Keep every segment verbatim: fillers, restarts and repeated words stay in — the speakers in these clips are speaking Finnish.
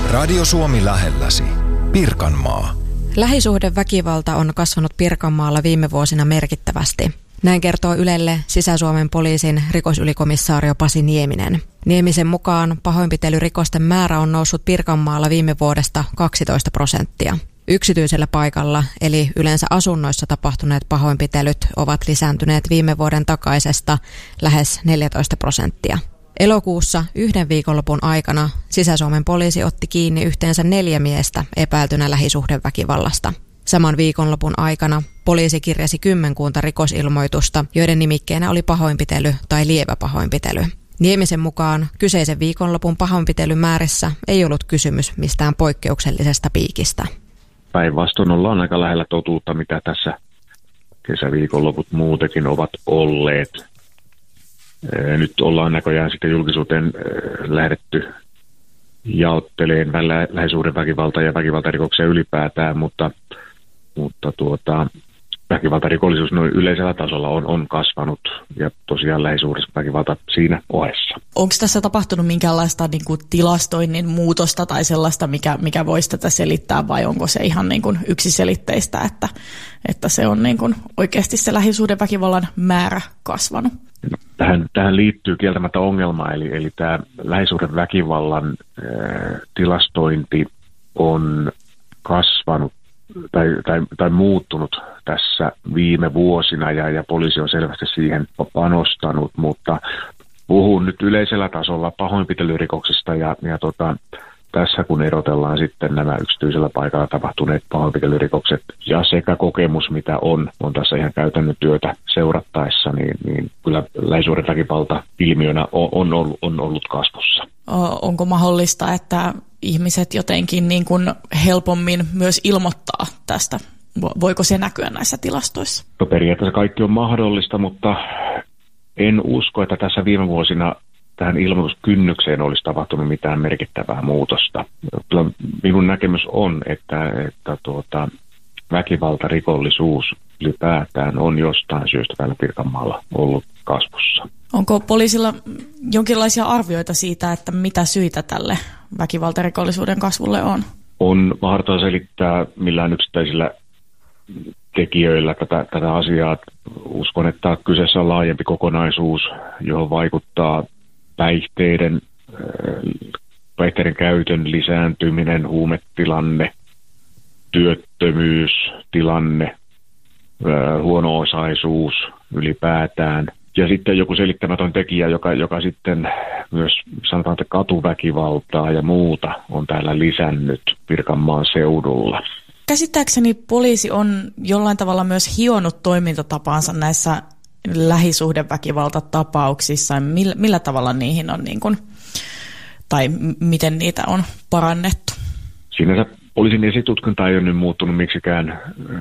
Radio Suomi lähelläsi. Pirkanmaa. Lähisuhdeväkivalta on kasvanut Pirkanmaalla viime vuosina merkittävästi. Näin kertoo Ylelle Sisä-Suomen poliisin rikosylikomissario Pasi Nieminen. Niemisen mukaan pahoinpitelyrikosten määrä on noussut Pirkanmaalla viime vuodesta kaksitoista prosenttia. Yksityisellä paikalla, eli yleensä asunnoissa tapahtuneet pahoinpitelyt, ovat lisääntyneet viime vuoden takaisesta lähes neljätoista prosenttia. Elokuussa yhden viikonlopun aikana Sisä-Suomen poliisi otti kiinni yhteensä neljä miestä epäiltynä lähisuhdeväkivallasta. Saman viikonlopun aikana poliisi kirjasi kymmenkunta rikosilmoitusta, joiden nimikkeenä oli pahoinpitely tai lievä pahoinpitely. Niemisen mukaan kyseisen viikonlopun pahoinpitelymäärissä ei ollut kysymys mistään poikkeuksellisesta piikistä. Päinvastoin ollaan aika lähellä totuutta, mitä tässä kesäviikonloput muutenkin ovat olleet. Nyt ollaan näköjään sitten julkisuuteen lähdetty jaotteleen lähisuhdeväkivalta ja väkivaltarikoksia ylipäätään, mutta, mutta tuota, väkivaltarikollisuus noin yleisellä tasolla on, on kasvanut ja tosiaan lähisuhdeväkivalta siinä ohessa. Onko tässä tapahtunut minkäänlaista niin kuin tilastoinnin muutosta tai sellaista, mikä, mikä voisi tätä selittää, vai onko se ihan niin kuin yksiselitteistä, että, että se on niin kuin oikeasti se lähisuhdeväkivallan määrä kasvanut? No, tähän, tähän liittyy kieltämättä ongelma, eli, eli tämä lähisuhdeväkivallan äh, tilastointi on kasvanut tai, tai, tai muuttunut tässä viime vuosina ja, ja poliisi on selvästi siihen panostanut, mutta puhun nyt yleisellä tasolla pahoinpitelyrikoksista ja, ja tota, tässä kun erotellaan sitten nämä yksityisellä paikalla tapahtuneet pahoinpitelyrikokset ja sekä kokemus, mitä on, on tässä ihan käytännön työtä seurattaessa, niin, niin kyllä lähisuhdeväkivalta ilmiönä on, on, ollut, on ollut kasvussa. Onko mahdollista, että ihmiset jotenkin niin kuin helpommin myös ilmoittaa tästä? Voiko se näkyä näissä tilastoissa? No periaatteessa kaikki on mahdollista, mutta en usko, että tässä viime vuosina tähän ilmoituskynnykseen olisi tapahtunut mitään merkittävää muutosta. Kyllä minun näkemys on, että, että tuota, väkivaltarikollisuus ylipäätään on jostain syystä täällä Pirkanmaalla ollut kasvussa. Onko poliisilla jonkinlaisia arvioita siitä, että mitä syitä tälle väkivaltarikollisuuden kasvulle on? On mahdotonta selittää millään yksittäisillä tekijöillä tätä, tätä asiaa. Uskon, että kyseessä on laajempi kokonaisuus, johon vaikuttaa päihteiden, päihteiden käytön lisääntyminen, huumetilanne, työttömyystilanne, huono-osaisuus ylipäätään. Ja sitten joku selittämätön tekijä, joka, joka sitten myös sanotaan, että katuväkivaltaa ja muuta on täällä lisännyt Pirkanmaan seudulla. Käsittääkseni poliisi on jollain tavalla myös hionut toimintatapaansa näissä lähisuhdeväkivaltatapauksissa. Millä, millä tavalla niihin on, niin kuin, tai miten niitä on parannettu? Sinänsä poliisin esitutkinta ei ole nyt muuttunut miksikään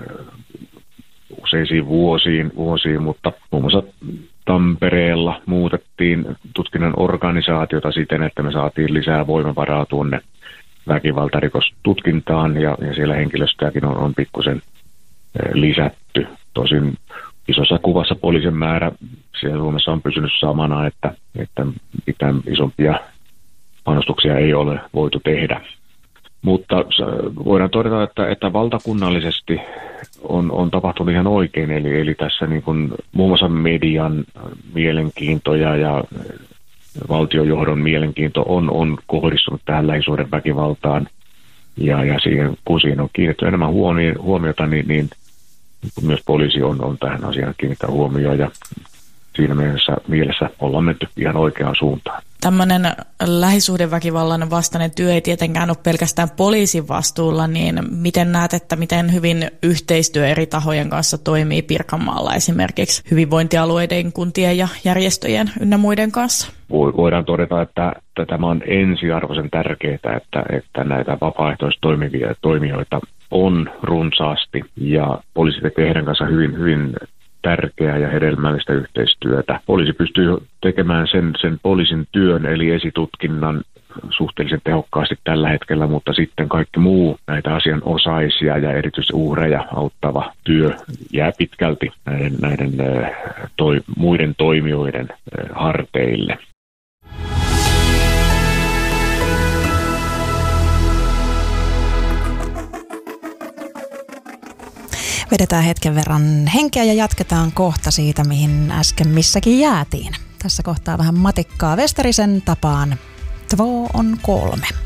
useisiin vuosiin, vuosiin, mutta muun muassa Tampereella muutettiin tutkinnan organisaatiota siten, että me saatiin lisää voimavaraa tuonne väkivaltarikostutkintaan ja, ja siellä henkilöstöäkin on, on pikkusen lisätty. Tosin isossa kuvassa poliisin määrä siellä Suomessa on pysynyt samana, että, että mitään isompia panostuksia ei ole voitu tehdä. Mutta voidaan todeta, että, että valtakunnallisesti on, on tapahtunut ihan oikein, eli, eli tässä niin kuin muun muassa median mielenkiintoja ja valtiojohdon mielenkiinto on, on kohdistunut tähän lähisuhdeväkivaltaan, ja, ja siihen, kun siihen on kiinnitetty enemmän huomiota, niin, niin myös poliisi on, on tähän asiaan kiinnittää huomioon, ja siinä mielessä, mielessä ollaan menty ihan oikeaan suuntaan. Tämmöinen lähisuhdeväkivallan vastainen työ ei tietenkään ole pelkästään poliisin vastuulla, niin miten näet, että miten hyvin yhteistyö eri tahojen kanssa toimii Pirkanmaalla, esimerkiksi hyvinvointialueiden, kuntien ja järjestöjen ynnä muiden kanssa? Voidaan todeta, että, että tämä on ensiarvoisen tärkeää, että, että näitä vapaaehtoistoimivia toimijoita on runsaasti ja poliisi tekee heidän kanssa hyvin, hyvin tärkeää ja hedelmällistä yhteistyötä. Poliisi pystyy tekemään sen, sen poliisin työn eli esitutkinnan suhteellisen tehokkaasti tällä hetkellä, mutta sitten kaikki muu näitä asianosaisia ja erityisesti uhreja auttava työ jää pitkälti näiden, näiden toi, muiden toimijoiden harteille. Vedetään hetken verran henkeä ja jatketaan kohta siitä, mihin äsken missäkin jäätiin. Tässä kohtaa vähän matikkaa Westerisen tapaan. Två on kolme.